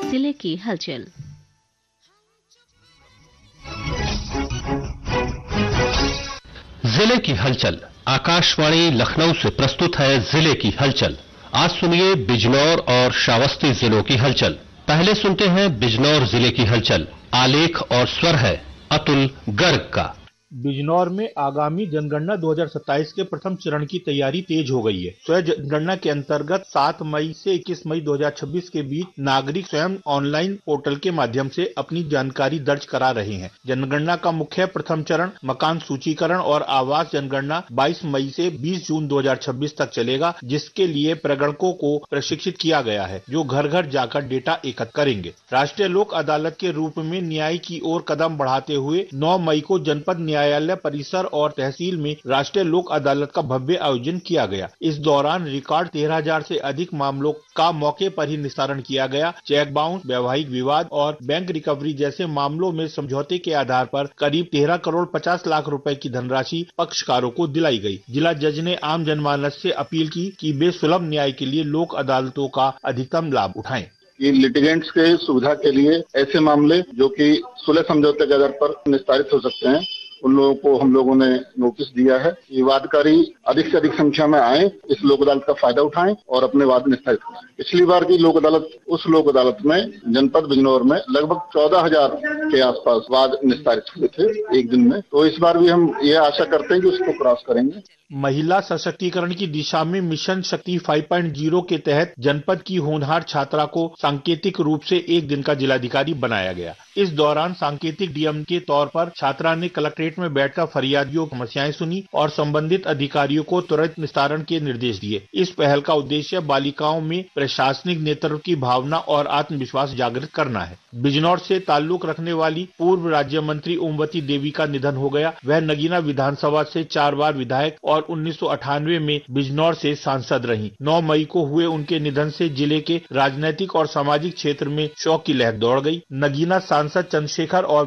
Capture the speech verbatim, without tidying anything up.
जिले की हलचल। जिले की हलचल आकाशवाणी लखनऊ से प्रस्तुत है। जिले की हलचल आज सुनिए बिजनौर और श्रावस्ती जिलों की हलचल। पहले सुनते हैं बिजनौर जिले की हलचल। आलेख और स्वर है अतुल गर्ग का। बिजनौर में आगामी जनगणना दो हज़ार सत्ताईस के प्रथम चरण की तैयारी तेज हो गई है। स्वयं जनगणना के अंतर्गत सात मई से इक्कीस मई दो हज़ार छब्बीस के बीच नागरिक स्वयं ऑनलाइन पोर्टल के माध्यम से अपनी जानकारी दर्ज करा रहे हैं। जनगणना का मुख्य प्रथम चरण मकान सूचीकरण और आवास जनगणना बाईस मई से बीस जून दो हज़ार छब्बीस तक चलेगा, जिसके लिए प्रगणकों को प्रशिक्षित किया गया है, जो घर घर जाकर डेटा एकत्र करेंगे। राष्ट्रीय लोक अदालत के रूप में न्याय की ओर कदम बढ़ाते हुए नौ मई को जनपद न्यायालय परिसर और तहसील में राष्ट्रीय लोक अदालत का भव्य आयोजन किया गया। इस दौरान रिकॉर्ड तेरह हजार से अधिक मामलों का मौके पर ही निस्तारण किया गया। चेक बाउंस, वैवाहिक विवाद और बैंक रिकवरी जैसे मामलों में समझौते के आधार पर करीब तेरह करोड़ पचास लाख रुपए की धनराशि पक्षकारों को दिलाई गई। जिला जज ने आम जनमानस से अपील की कि वे सुलभ न्याय के लिए लोक अदालतों का अधिकतम लाभ उठाएं। ये लिटिगेंट्स के सुविधा के लिए ऐसे मामले जो कि सुलह समझौते के आधार पर निस्तारित हो सकते हैं, उन लोगों को हम लोगों ने नोटिस दिया है कि वादकारी अधिक से अधिक संख्या में आए, इस लोक अदालत का फायदा उठाएं और अपने वाद निस्तारित कराएं। पिछली बार की लोक अदालत, उस लोक अदालत में जनपद बिजनौर में लगभग चौदह हजार के आसपास वाद निस्तारित हुए थे एक दिन में। तो इस बार भी हम ये आशा करते हैं कि उसको क्रॉस करेंगे। महिला सशक्तिकरण की दिशा में मिशन शक्ति पाँच पॉइंट ज़ीरो के तहत जनपद की होनहार छात्रा को सांकेतिक रूप से एक दिन का जिलाधिकारी बनाया गया। इस दौरान सांकेतिक डीएम के तौर पर छात्रा ने कलेक्ट्रेट में बैठकर फरियादियों की समस्याएं सुनी और संबंधित अधिकारियों को तुरंत निस्तारण के निर्देश दिए। इस पहल का उद्देश्य बालिकाओं में प्रशासनिक नेतृत्व की भावना और आत्मविश्वास जागृत करना है। बिजनौर से ताल्लुक रखने वाली पूर्व राज्य मंत्री ओमवती देवी का निधन हो गया। वह नगीना विधानसभा से चार बार विधायक और उन्नीस सौ अट्ठानवे में बिजनौर से सांसद रहीं। नौ मई को हुए उनके निधन से जिले के राजनीतिक और सामाजिक क्षेत्र में शोक की लहर दौड़ गई। नगीना सांसद चंद्रशेखर और